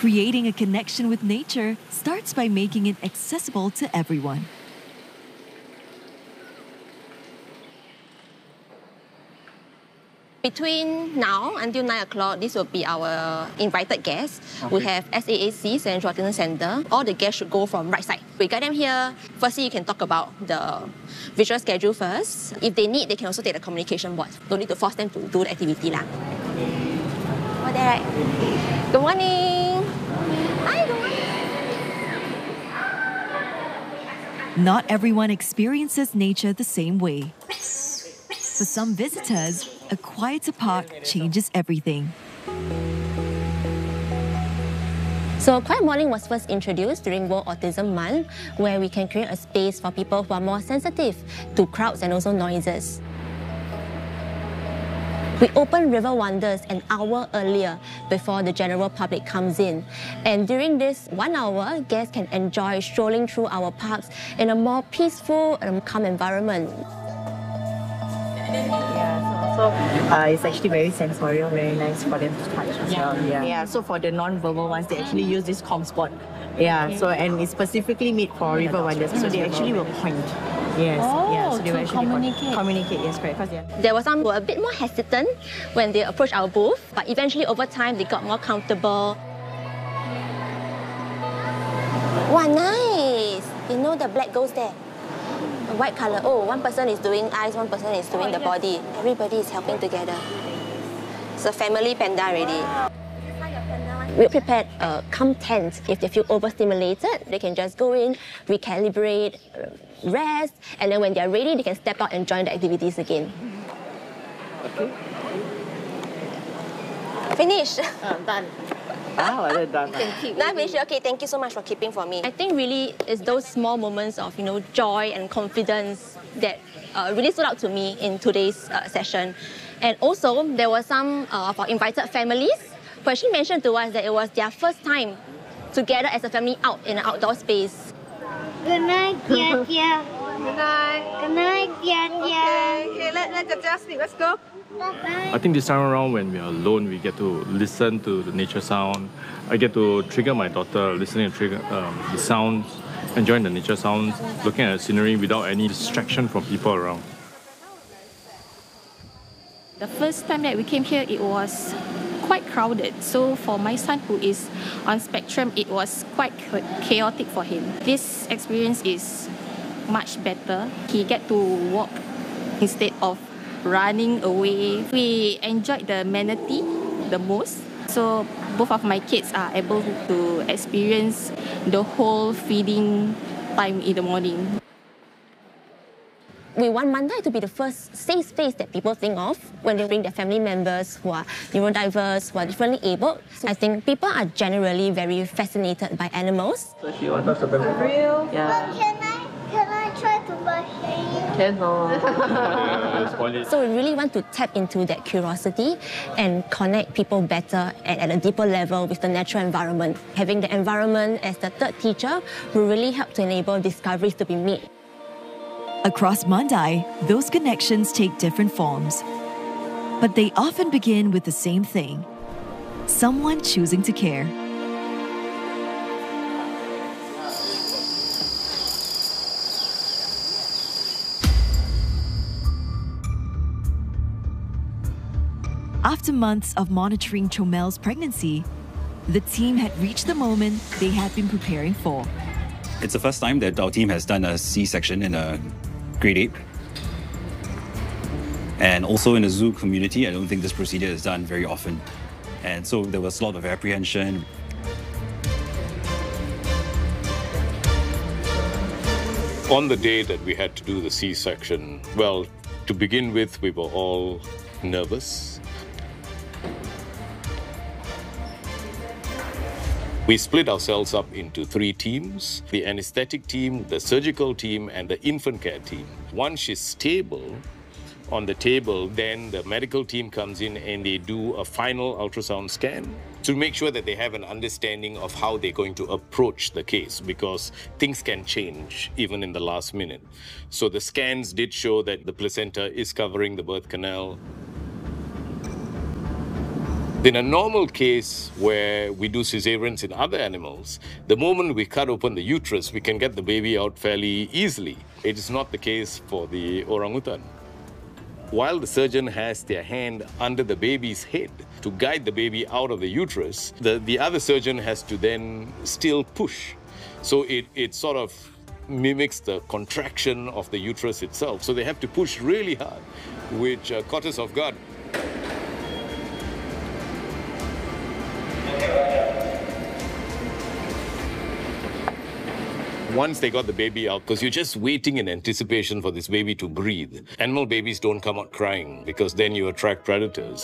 Creating a connection with nature starts by making it accessible to everyone. Between now until 9 o'clock, this will be our invited guests. Okay. We have SAAC, Central Autism Center. All the guests should go from right side. We got them here. Firstly, you can talk about the visual schedule first. If they need, they can also take the communication board. Don't need to force them to do the activity. Over there, right? Good morning. Hi, good morning. Not everyone experiences nature the same way. For some visitors, a quieter park changes everything. So Quiet Morning was first introduced during World Autism Month, where we can create a space for people who are more sensitive to crowds and also noises. We open River Wonders an hour earlier before the general public comes in. And during this 1 hour, guests can enjoy strolling through our parks in a more peaceful and calm environment. It's actually very sensorial, very nice for them to touch as well. Yeah. So for the non-verbal ones, they actually use this comm spot. So and it's specifically made for River Wonders. So they actually will point. Yes. So they will actually communicate. Yes, correct. There were some who were a bit more hesitant when they approached our booth, but eventually over time they got more comfortable. Wow, nice! You know the black goes there. White color. Oh, one person is doing eyes, one person is doing the body. Everybody is helping together. It's a family panda already. We prepared a calm tent. If they feel overstimulated, they can just go in, recalibrate, rest, and then when they're ready, they can step out and join the activities again. Okay. Finish. Done. Done. Okay, thank you so much for keeping for me. I think really it's those small moments of joy and confidence that really stood out to me in today's session. And also there were some of our invited families who actually mentioned to us that it was their first time together as a family out in an outdoor space. Good night, Tia Tia. Good night. Good night, Tia Tia. Okay, let Tia sleep. Let's go. I think this time around when we are alone, we get to listen to the nature sound. I get to trigger my daughter, listening to the sounds, enjoying the nature sounds, looking at the scenery without any distraction from people around. The first time that we came here, it was quite crowded. So for my son who is on spectrum, it was quite chaotic for him. This experience is much better. He get to walk instead of running away. We enjoyed the manatee the most. So both of my kids are able to experience the whole feeding time in the morning. We want Mandai to be the first safe space that people think of when they bring their family members who are neurodiverse, who are differently abled. So I think people are generally very fascinated by animals. So she wants us to be real? Yeah. Can I try to brush your Cannot. So we really want to tap into that curiosity and connect people better and at a deeper level with the natural environment. Having the environment as the third teacher will really help to enable discoveries to be made. Across Mandai, those connections take different forms. But they often begin with the same thing: someone choosing to care. After months of monitoring Chomel's pregnancy, the team had reached the moment they had been preparing for. It's the first time that our team has done a C-section in a grade ape. And also in the zoo community, I don't think this procedure is done very often. And so there was a lot of apprehension. On the day that we had to do the C-section, well, to begin with, we were all nervous. We split ourselves up into 3 teams: the anesthetic team, the surgical team, and the infant care team. Once she's stable on the table, then the medical team comes in and they do a final ultrasound scan to make sure that they have an understanding of how they're going to approach the case, because things can change even in the last minute. So the scans did show that the placenta is covering the birth canal. In a normal case where we do cesareans in other animals, the moment we cut open the uterus, we can get the baby out fairly easily. It is not the case for the orangutan. While the surgeon has their hand under the baby's head to guide the baby out of the uterus, the other surgeon has to then still push. So it sort of mimics the contraction of the uterus itself. So they have to push really hard, which caught us off guard. Once they got the baby out, because you're just waiting in anticipation for this baby to breathe. Animal babies don't come out crying because then you attract predators.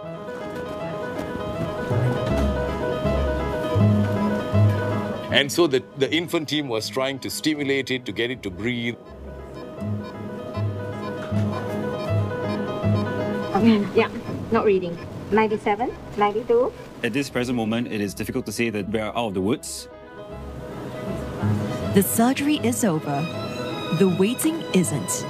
And so the infant team was trying to stimulate it, to get it to breathe. Yeah, not reading. 97, 92. At this present moment, it is difficult to say that we are out of the woods. The surgery is over. The waiting isn't.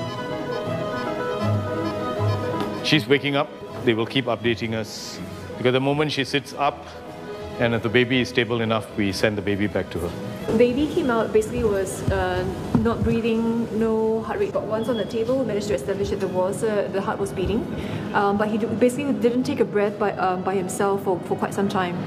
She's waking up. They will keep updating us. Because the moment she sits up and if the baby is stable enough, we send the baby back to her. The baby came out, basically was not breathing, no heart rate. But once on the table, we managed to establish that the heart was beating. But he basically didn't take a breath by himself for quite some time.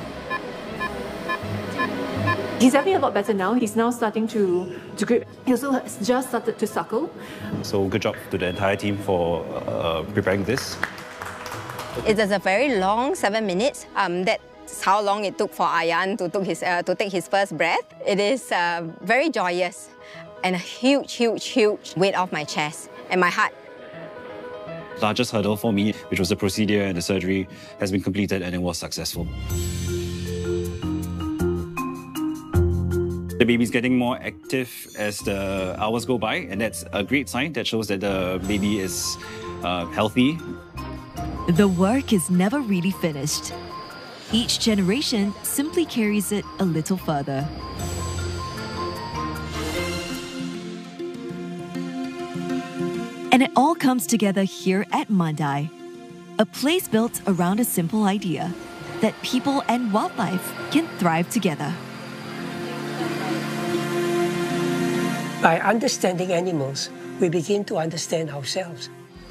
He's definitely a lot better now. He's now starting to grip. He also has just started to suckle. So good job to the entire team for preparing this. It is a very long 7 minutes. That's how long it took for Ayan to take his first breath. It is very joyous and a huge, huge, huge weight off my chest and my heart. Largest hurdle for me, which was the procedure and the surgery, has been completed and it was successful. The baby's getting more active as the hours go by, and that's a great sign that shows that the baby is healthy. The work is never really finished. Each generation simply carries it a little further. And it all comes together here at Mandai, a place built around a simple idea that people and wildlife can thrive together. By understanding animals, we begin to understand ourselves.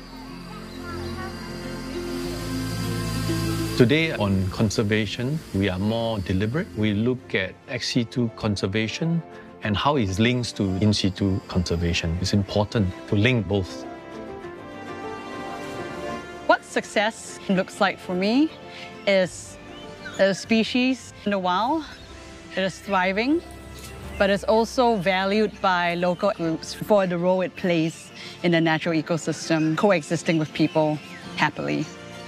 Today on conservation, we are more deliberate. We look at ex situ conservation and how it links to in situ conservation. It's important to link both. What success looks like for me is a species in the wild, it is thriving, but it's also valued by local groups for the role it plays in the natural ecosystem, coexisting with people happily.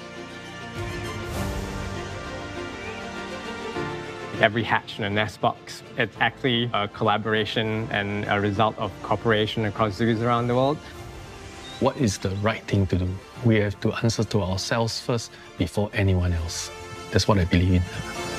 Every hatch in a nest box, it's actually a collaboration and a result of cooperation across zoos around the world. What is the right thing to do? We have to answer to ourselves first before anyone else. That's what I believe in.